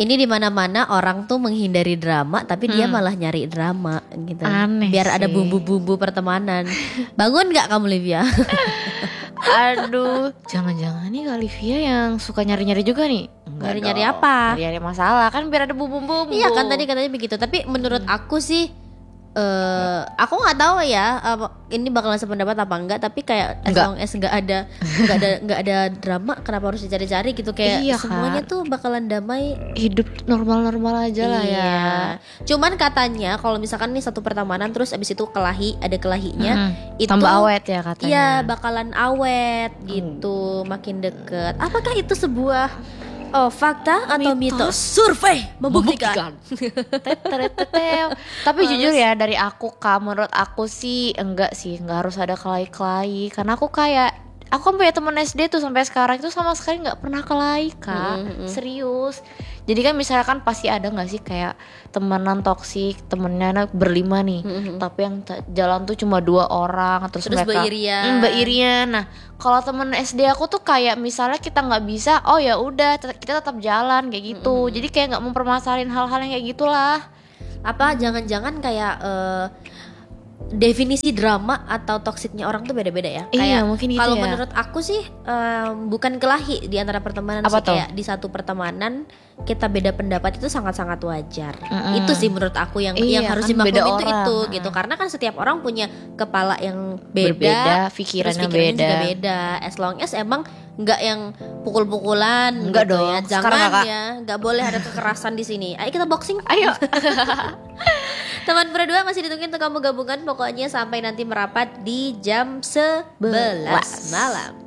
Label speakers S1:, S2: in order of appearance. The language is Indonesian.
S1: Ini di mana-mana orang tuh menghindari drama, tapi dia malah nyari drama gitu.
S2: Aneh
S1: biar ada
S2: sih.
S1: bumbu-bumbu pertemanan. Bangun nggak kamu Livia?
S2: Aduh, jangan-jangan nih Kak Livia yang suka nyari-nyari juga nih? Enggak
S1: Nyari-nyari
S2: dong.
S1: apa?
S2: Nyari-nyari masalah kan biar ada bumbu-bumbu.
S1: Iya kan tadi katanya begitu. Tapi menurut aku sih aku nggak tahu ya ini bakalan sependapat apa enggak, tapi kayak as
S2: Enggak.
S1: long as nggak ada drama, kenapa harus dicari-cari gitu, kayak
S2: Iya,
S1: semuanya tuh bakalan damai.
S2: Hidup normal-normal aja lah ya.
S1: Iya. Cuman katanya kalau misalkan nih satu pertemanan terus abis itu ada kelahinya, itu
S2: Tambah awet ya katanya.
S1: iya bakalan awet gitu, makin deket. Apakah itu sebuah fakta atau mitos? Survei membuktikan.
S2: Tetetetetew. Tapi jujur ya dari aku Kak, menurut aku sih enggak harus ada kelahi-kelahi. Karena aku kan punya temen SD tuh sampai sekarang itu sama sekali nggak pernah kelahi Kak. Serius. Jadi kan misalkan pasti ada nggak sih kayak temenan toksik, temennya berlima nih, tapi yang jalan tuh cuma 2 orang, terus mereka beirian. Nah kalau temen SD aku tuh kayak misalnya kita nggak bisa, oh ya udah kita tetap jalan kayak gitu. Jadi kayak nggak mempermasalahin hal-hal yang kayak gitulah.
S1: Apa jangan-jangan kayak definisi drama atau toksiknya orang tuh beda-beda ya.
S2: Iya,
S1: Kayak
S2: mungkin gitu
S1: kalau
S2: ya.
S1: menurut aku sih bukan kelahi di antara pertemanan
S2: Apa
S1: sih,
S2: tuh?
S1: kayak di satu pertemanan kita beda pendapat itu sangat-sangat wajar. Itu sih menurut aku yang
S2: Iya,
S1: harus
S2: kan beda
S1: dimaklumin itu
S2: orang.
S1: gitu. Karena kan setiap orang punya kepala yang
S2: Berbeda,
S1: terus
S2: pikirannya
S1: pikirannya
S2: beda.
S1: juga beda. As long as emang nggak yang pukul-pukulan
S2: Nggak
S1: gitu
S2: dong,
S1: ya.
S2: sekarang
S1: Jangan
S2: Kakak.
S1: ya, nggak boleh ada kekerasan di sini. Ayo kita boxing.
S2: Ayo.
S1: Teman berdua masih ditungguin untuk kamu gabungan, pokoknya sampai nanti merapat di jam 11 malam.